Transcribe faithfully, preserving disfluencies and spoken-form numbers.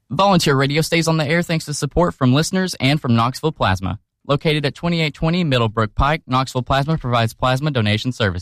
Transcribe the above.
Volunteer Radio stays on the air thanks to support from listeners and from Knoxville Plasma. Located at twenty-eight twenty Middlebrook Pike, Knoxville Plasma provides plasma donation service.